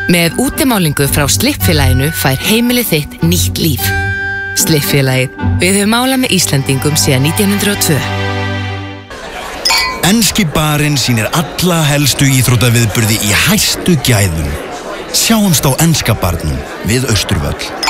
Með útimálingu frá Slippfélaginu fær heimilið þitt nýtt líf. Slippfélagið, við höfum málað með Íslendingum síðan 1902. Enski barinn sýnir alla helstu íþróttaviðburði í hæstu gæðum. Sjáumst á enska barnum við Austurvöll.